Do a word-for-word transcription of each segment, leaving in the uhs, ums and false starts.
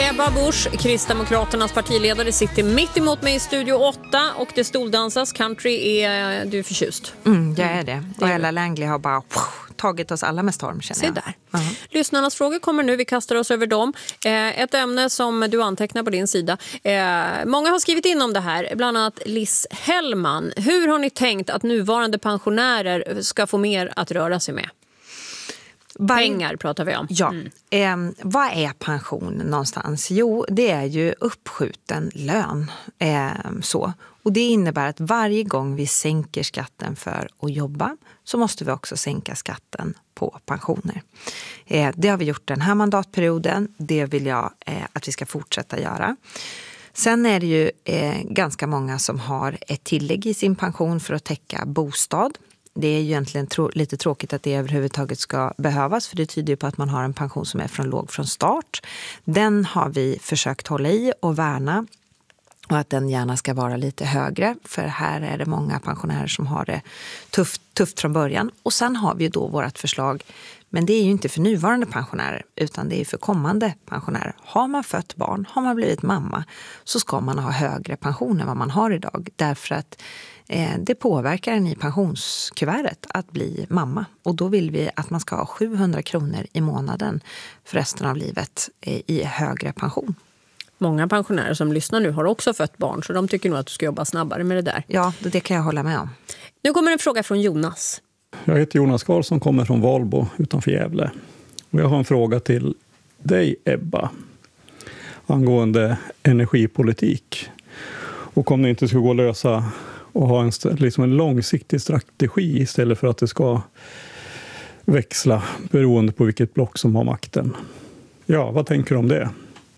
Ebba Busch, Kristdemokraternas partiledare, sitter mitt emot mig i studio åtta och det stoldansas. Country är du förtjust. Mm, jag är det. Och Ella Langley har bara tagit oss alla med storm, känner jag. Se där. Uh-huh. Lyssnarnas frågor kommer nu, vi kastar oss över dem. Eh, ett ämne som du antecknar på din sida. Eh, många har skrivit in om det här, bland annat Liz Hellman. Hur har ni tänkt att nuvarande pensionärer ska få mer att röra sig med? Pengar pratar vi om. Ja. Mm. Eh, vad är pension någonstans? Jo, det är ju uppskjuten lön. Eh, så. Och det innebär att varje gång vi sänker skatten för att jobba så måste vi också sänka skatten på pensioner. Eh, det har vi gjort den här mandatperioden. Det vill jag eh, att vi ska fortsätta göra. Sen är det ju eh, ganska många som har ett tillägg i sin pension för att täcka bostad. Det är ju egentligen trå- lite tråkigt att det överhuvudtaget ska behövas, för det tyder ju på att man har en pension som är från låg från start. Den har vi försökt hålla i och värna, och att den gärna ska vara lite högre, för här är det många pensionärer som har det tufft, tufft från början. Och sen har vi ju då vårt förslag, men det är ju inte för nuvarande pensionärer utan det är för kommande pensionärer. Har man fött barn, har man blivit mamma, så ska man ha högre pension än vad man har idag, därför att eh, det påverkar en i pensionskuvertet att bli mamma. Och då vill vi att man ska ha sjuhundra kronor i månaden för resten av livet eh, i högre pension. Många pensionärer som lyssnar nu har också fött barn, så de tycker nog att du ska jobba snabbare med det där. Ja, det kan jag hålla med om. Nu kommer en fråga från Jonas. Jag heter Jonas Karlsson, kommer från Valbo utanför Gävle. Och jag har en fråga till dig, Ebba, angående energipolitik. Och om det inte ska gå att lösa och ha en, liksom en långsiktig strategi istället för att det ska växla beroende på vilket block som har makten. Ja, vad tänker du om det?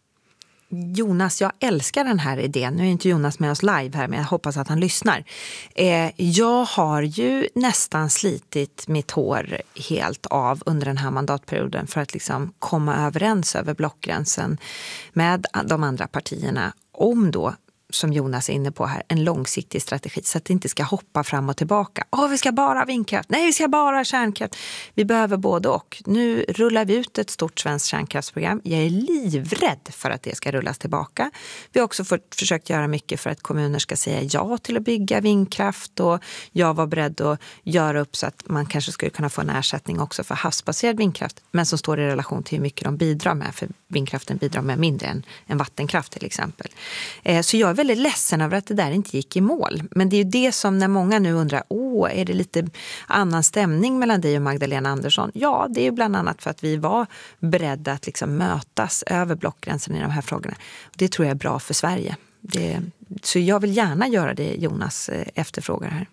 Jonas, jag älskar den här idén. Nu är inte Jonas med oss live här, men jag hoppas att han lyssnar. Eh, jag har ju nästan slitit mitt hår helt av under den här mandatperioden för att liksom komma överens över blockgränsen med de andra partierna om då, som Jonas är inne på här, en långsiktig strategi så att det inte ska hoppa fram och tillbaka. Åh, vi ska bara ha vindkraft. Nej, vi ska bara ha kärnkraft. Vi behöver både och. Nu rullar vi ut ett stort svenskt kärnkraftsprogram. Jag är livrädd för att det ska rullas tillbaka. Vi har också fått, försökt göra mycket för att kommuner ska säga ja till att bygga vindkraft, och jag var beredd att göra upp så att man kanske skulle kunna få en ersättning också för havsbaserad vindkraft, men som står i relation till hur mycket de bidrar med, för vindkraften bidrar med mindre än, än vattenkraft till exempel. Eh, så jag är väldigt ledsen över att det där inte gick i mål. Men det är ju det som när många nu undrar, åh, är det lite annan stämning mellan dig och Magdalena Andersson? Ja, det är ju bland annat för att vi var beredda att liksom mötas över blockgränsen i de här frågorna. Det tror jag är bra för Sverige. Det, så jag vill gärna göra det Jonas efterfrågar här.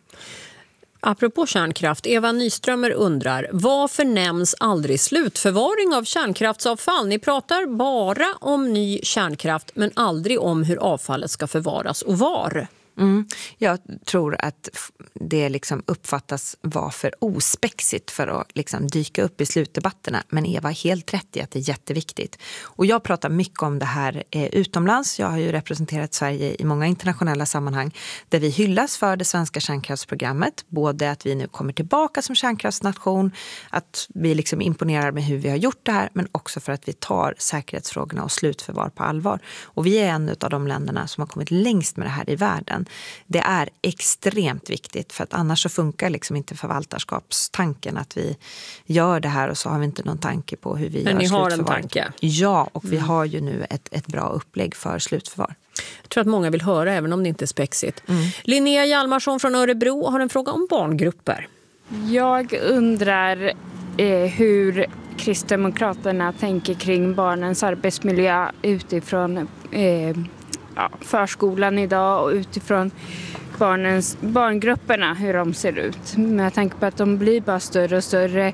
Apropå kärnkraft, Eva Nyströmer undrar, varför nämns aldrig slutförvaring av kärnkraftsavfall? Ni pratar bara om ny kärnkraft men aldrig om hur avfallet ska förvaras och var. Mm. Jag tror att det liksom uppfattas vara för ospexigt för att liksom dyka upp i slutdebatterna. Men Eva har helt rätt i att det är jätteviktigt. Och jag pratar mycket om det här eh, utomlands. Jag har ju representerat Sverige i många internationella sammanhang där vi hyllas för det svenska kärnkraftsprogrammet. Både att vi nu kommer tillbaka som kärnkraftsnation, att vi liksom imponerar med hur vi har gjort det här, men också för att vi tar säkerhetsfrågorna och slutförvar på allvar. Och vi är en av de länderna som har kommit längst med det här i världen. Det är extremt viktigt, för att annars så funkar liksom inte förvaltarskapstanken, att vi gör det här och så har vi inte någon tanke på hur vi Men gör ni har slutförvar. en tanke? Ja, och vi mm. har ju nu ett, ett bra upplägg för slutförvar. Jag tror att många vill höra, även om det inte är spexigt. Mm. Linnea Hjalmarsson från Örebro har en fråga om barngrupper. Jag undrar eh, hur Kristdemokraterna tänker kring barnens arbetsmiljö utifrån eh, ja, förskolan idag och utifrån barnens, barngrupperna, hur de ser ut. Men jag tänker på att de blir bara större och större.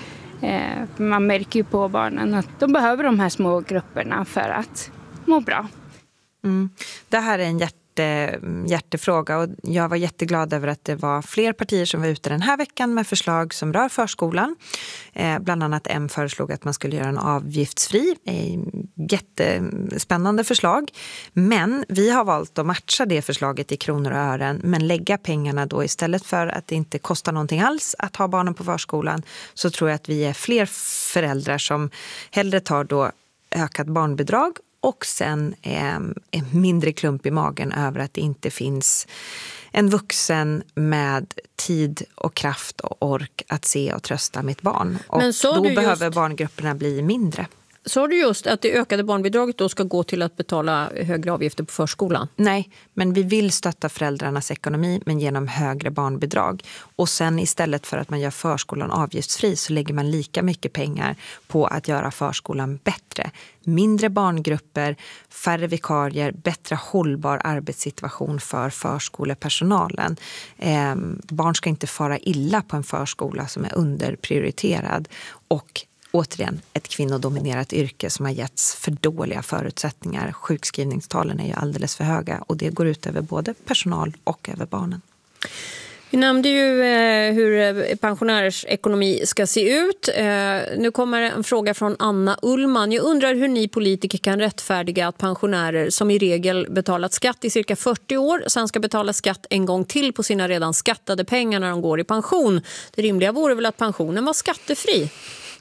Eh, man märker ju på barnen att de behöver de här små grupperna för att må bra. Mm. Det här är en hjärt- hjärtefråga, och jag var jätteglad över att det var fler partier som var ute den här veckan med förslag som rör förskolan. Eh, bland annat M föreslog att man skulle göra en avgiftsfri. Eh, jättespännande förslag. Men vi har valt att matcha det förslaget i kronor och ören, men lägga pengarna då istället för att det inte kostar någonting alls att ha barnen på förskolan, så tror jag att vi är fler föräldrar som hellre tar då ökat barnbidrag och sen eh, en mindre klump i magen över att det inte finns en vuxen med tid och kraft och ork att se och trösta mitt barn. Och Men så då du behöver just... barngrupperna bli mindre. Sa du just att det ökade barnbidraget då ska gå till att betala högre avgifter på förskolan? Nej, men vi vill stötta föräldrarnas ekonomi men genom högre barnbidrag. Och sen istället för att man gör förskolan avgiftsfri så lägger man lika mycket pengar på att göra förskolan bättre. Mindre barngrupper, färre vikarier, bättre hållbar arbetssituation för förskolepersonalen. Eh, barn ska inte fara illa på en förskola som är underprioriterad och återigen, ett kvinnodominerat yrke som har getts för dåliga förutsättningar. Sjukskrivningstalen är ju alldeles för höga och det går ut över både personal och över barnen. Vi nämnde ju eh, hur pensionärers ekonomi ska se ut. Eh, nu kommer en fråga från Anna Ullman. Jag undrar hur ni politiker kan rättfärdiga att pensionärer som i regel betalat skatt i cirka fyrtio år sen ska betala skatt en gång till på sina redan skattade pengar när de går i pension. Det rimliga vore väl att pensionen var skattefri?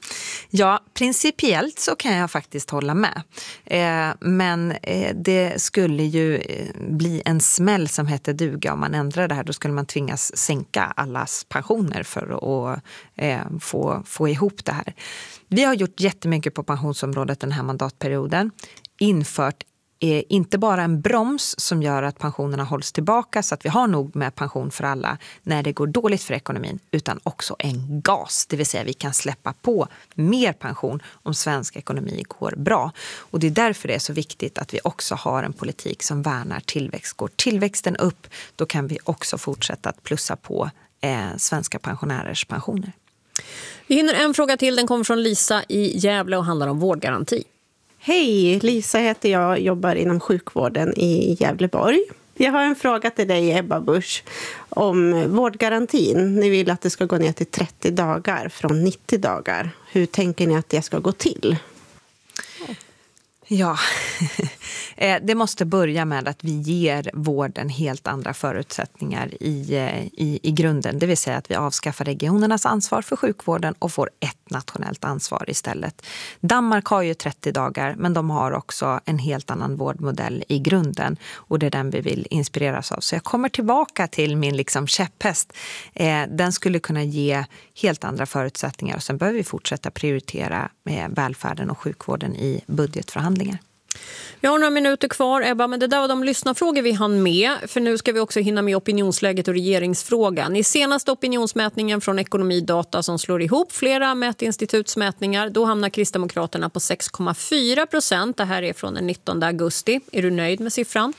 Ja, principiellt så kan jag faktiskt hålla med. Eh, men eh, det skulle ju eh, bli en smäll som heter duga om man ändrar det här. Då skulle man tvingas sänka allas pensioner för att eh, få, få ihop det här. Vi har gjort jättemycket på pensionsområdet den här mandatperioden. Infört är inte bara en broms som gör att pensionerna hålls tillbaka så att vi har nog med pension för alla när det går dåligt för ekonomin, utan också en gas, det vill säga vi kan släppa på mer pension om svensk ekonomi går bra. Och det är därför det är så viktigt att vi också har en politik som värnar tillväxt. Går tillväxten upp, då kan vi också fortsätta att plussa på eh, svenska pensionärers pensioner. Vi hinner en fråga till, den kommer från Lisa i Gävle och handlar om vårdgaranti. Hej, Lisa heter jag, jobbar inom sjukvården i Gävleborg. Jag har en fråga till dig, Ebba Busch, om vårdgarantin. Ni vill att det ska gå ner till trettio dagar från nittio dagar. Hur tänker ni att det ska gå till? Ja, det måste börja med att vi ger vården helt andra förutsättningar i, i, i grunden. Det vill säga att vi avskaffar regionernas ansvar för sjukvården och får ett nationellt ansvar istället. Danmark har ju trettio dagar, men de har också en helt annan vårdmodell i grunden. Och det är den vi vill inspireras av. Så jag kommer tillbaka till min liksom käpphäst. Eh, den skulle kunna ge helt andra förutsättningar. Och sen behöver vi fortsätta prioritera med välfärden och sjukvården i budgetförhandlingar. Vi har några minuter kvar, Ebba, men det där var de lyssnarfrågor vi hann med. För nu ska vi också hinna med opinionsläget och regeringsfrågan. I senaste opinionsmätningen från Ekonomidata som slår ihop flera mätinstitutsmätningar, då hamnar Kristdemokraterna på sex komma fyra procent. Det här är från den nittonde augusti. Är du nöjd med siffran?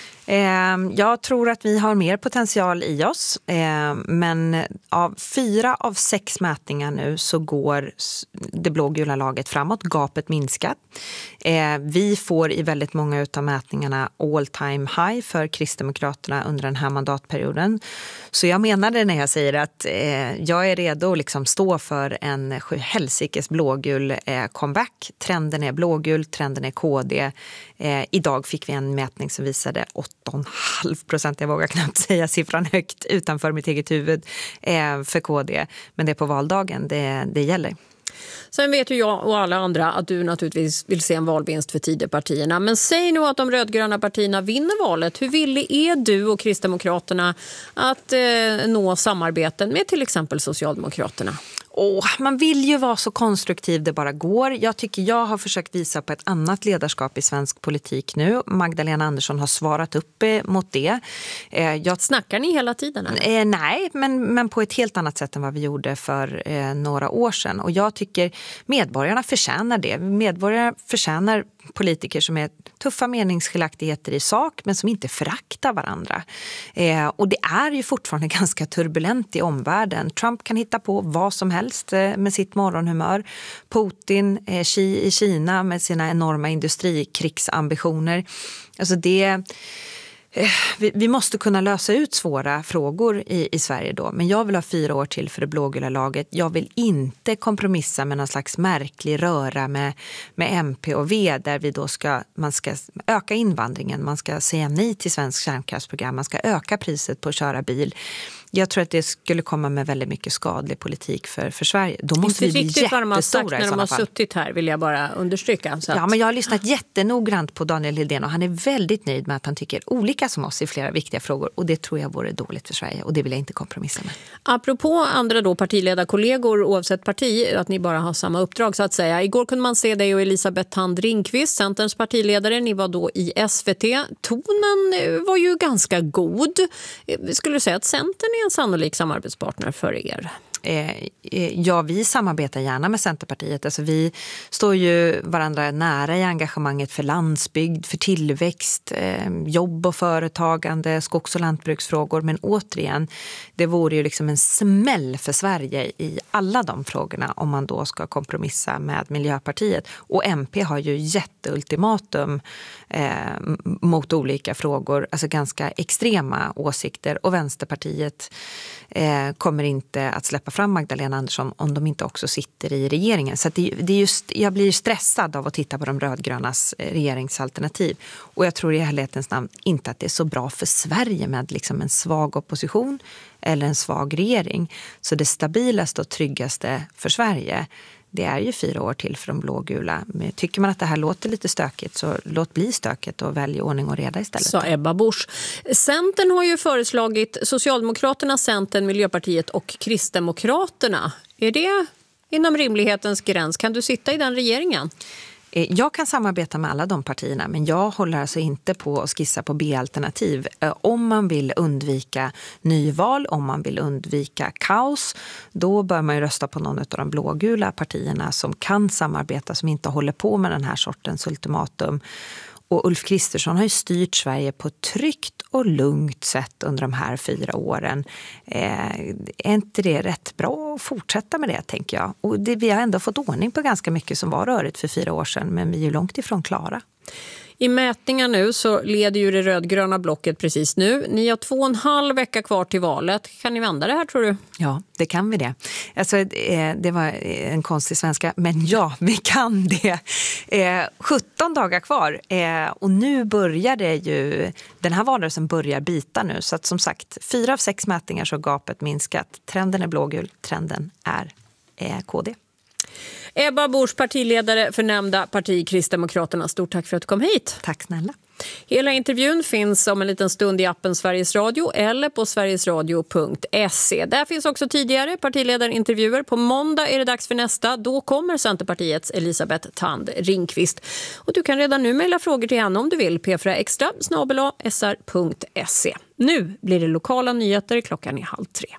Jag tror att vi har mer potential i oss, men av fyra av sex mätningar nu så går det blågula laget framåt, gapet minskar. Vi får i väldigt många av mätningarna all time high för Kristdemokraterna under den här mandatperioden. Så jag menar det när jag säger att jag är redo att liksom stå för en helsikes blågul comeback. Trenden är blågul, trenden är K D. Idag fick vi en mätning som visade åtta komma fem procent, jag vågar knappt säga siffran högt utanför mitt eget huvud eh, för K D. Men det är på valdagen det, det gäller. Sen vet ju jag och alla andra att du naturligtvis vill se en valvinst för Tidöpartierna. Men säg nu att de rödgröna partierna vinner valet. Hur villig är du och Kristdemokraterna att eh, nå samarbeten med till exempel Socialdemokraterna? Oh, man vill ju vara så konstruktiv det bara går. Jag tycker jag har försökt visa på ett annat ledarskap i svensk politik nu. Magdalena Andersson har svarat upp mot det. Eh, jag... Snackar ni hela tiden? Eh, nej, men, men på ett helt annat sätt än vad vi gjorde för eh, några år sedan. Och jag tycker medborgarna förtjänar det. Medborgarna förtjänar politiker som är tuffa meningsskiljaktigheter i sak men som inte föraktar varandra. Eh, och det är ju fortfarande ganska turbulent i omvärlden. Trump kan hitta på vad som helst eh, med sitt morgonhumör. Putin eh, i Kina med sina enorma industrikrigsambitioner. Alltså det... Vi, vi måste kunna lösa ut svåra frågor i, i Sverige då. Men jag vill ha fyra år till för det blågula laget. Jag vill inte kompromissa med någon slags märklig röra med, med M P och V där vi då ska, man ska öka invandringen. Man ska säga nej till svensk kärnkraftsprogram. Man ska öka priset på att köra bil. Jag tror att det skulle komma med väldigt mycket skadlig politik för, för Sverige. Då måste inte vi bli riktigt vad de har sagt jättestora när de har fall. suttit här, vill jag bara understryka. Så att... Ja, men jag har lyssnat jättenoggrant på Daniel Hedén och han är väldigt nöjd med att han tycker olika som oss i flera viktiga frågor. Och det tror jag vore dåligt för Sverige och det vill jag inte kompromissa med. Apropå andra då partiledarkollegor oavsett parti, att ni bara har samma uppdrag så att säga. Igår kunde man se dig och Elisabeth Thand Ringqvist, Centerns partiledare. Ni var då i S V T. Tonen var ju ganska god. Skulle du säga att Centern är en sannolik samarbetspartner för er? Ja, vi samarbetar gärna med Centerpartiet. Alltså vi står ju varandra nära i engagemanget för landsbygd, för tillväxt, jobb och företagande, skogs- och lantbruksfrågor. Men återigen, det vore ju liksom en smäll för Sverige i alla de frågorna om man då ska kompromissa med Miljöpartiet. Och M P har ju jätteultimatum eh, mot olika frågor, alltså ganska extrema åsikter. Och Vänsterpartiet eh, kommer inte att släppa fram Magdalena Andersson om de inte också sitter i regeringen. Så att det, det är just, jag blir stressad av att titta på de rödgrönas regeringsalternativ. Och jag tror i helhetens namn inte att det är så bra för Sverige med liksom en svag opposition eller en svag regering. Så det stabilaste och tryggaste för Sverige, det är ju fyra år till för de blågula. Men tycker man att det här låter lite stökigt så låt bli stökigt och välj ordning och reda istället. Sa Ebba Busch. Centern har ju föreslagit Socialdemokraterna, Centern, Miljöpartiet och Kristdemokraterna. Är det inom rimlighetens gräns? Kan du sitta i den regeringen? Jag kan samarbeta med alla de partierna, men jag håller alltså inte på att skissa på B-alternativ. Om man vill undvika nyval, om man vill undvika kaos, då bör man ju rösta på någon av de blågula partierna som kan samarbeta, som inte håller på med den här sortens ultimatum. Och Ulf Kristersson har ju styrt Sverige på ett tryggt och lugnt sätt under de här fyra åren. Eh, är inte det rätt bra att fortsätta med det, tänker jag? Och det, vi har ändå fått ordning på ganska mycket som var rörigt för fyra år sedan, men vi är ju långt ifrån klara. I mätningar nu så leder ju det rödgröna blocket precis nu. Ni har två och en halv vecka kvar till valet. Kan ni vända det här, tror du? Ja, det kan vi det. Alltså, det var en konstig svenska, men ja, vi kan det. sjutton dagar kvar och nu börjar det ju, den här valrörelsen börjar bita nu. Så att som sagt, fyra av sex mätningar så har gapet minskat. Trenden är blågul, trenden är K D. Ebba Busch, partiledare för nämnda parti Kristdemokraterna. Stort tack för att du kom hit. Tack snälla. Hela intervjun finns om en liten stund i appen Sveriges Radio eller på sverigesradio punkt se. Där finns också tidigare partiledarintervjuer. På måndag är det dags för nästa. Då kommer Centerpartiets Elisabeth Thand Ringqvist. Och du kan redan nu mejla frågor till henne om du vill. p fyra extra snabel-a s r punkt se. Nu blir det lokala nyheter. Klockan är halv tre.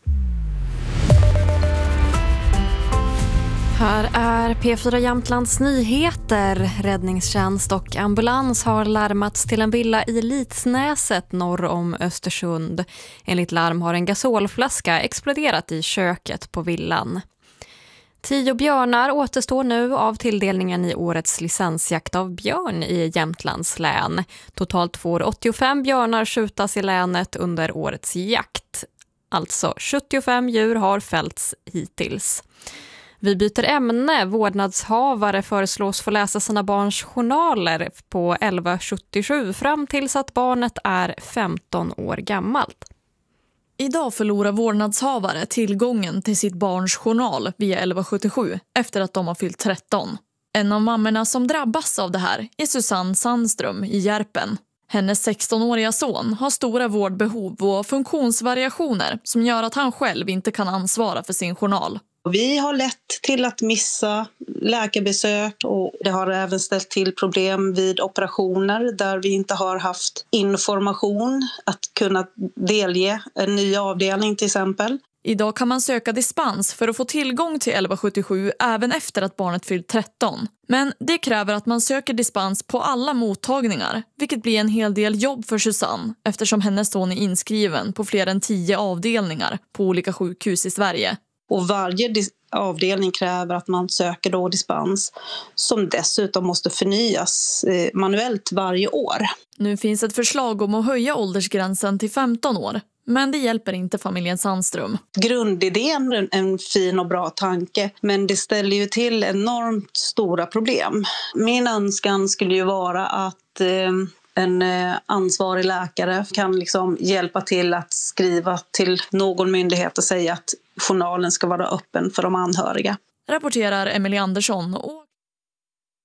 Här är P fyra Jämtlands nyheter. Räddningstjänst och ambulans har larmats till en villa i Litsnäset norr om Östersund. Enligt larm har en gasolflaska exploderat i köket på villan. Tio björnar återstår nu av tilldelningen i årets licensjakt av björn i Jämtlands län. Totalt får åttiofem björnar skjutas i länet under årets jakt. Alltså sjuttiofem djur har fällts hittills. Vi byter ämne. Vårdnadshavare föreslås få läsa sina barns journaler på elva sjuttiosju fram tills att barnet är femton år gammalt. Idag förlorar vårdnadshavare tillgången till sitt barns journal via elva sjuttiosju efter att de har fyllt tretton. En av mammorna som drabbas av det här är Susanne Sandström i Järpen. Hennes sextonåriga son har stora vårdbehov och funktionsvariationer som gör att han själv inte kan ansvara för sin journal. Vi har lätt till att missa läkarbesök och det har även ställt till problem vid operationer där vi inte har haft information att kunna delge en ny avdelning till exempel. Idag kan man söka dispens för att få tillgång till elva sjuttiosju även efter att barnet fyllt tretton. Men det kräver att man söker dispens på alla mottagningar, vilket blir en hel del jobb för Susanne eftersom hennes son är inskriven på fler än tio avdelningar på olika sjukhus i Sverige. Och varje dis- avdelning kräver att man söker då dispens som dessutom måste förnyas eh, manuellt varje år. Nu finns ett förslag om att höja åldersgränsen till femton år. Men det hjälper inte familjen Sandström. Grundidén är en fin och bra tanke, men det ställer ju till enormt stora problem. Min önskan skulle ju vara att eh, en ansvarig läkare kan liksom hjälpa till att skriva till någon myndighet och säga att journalen ska vara öppen för de anhöriga. Rapporterar Emily Andersson. Och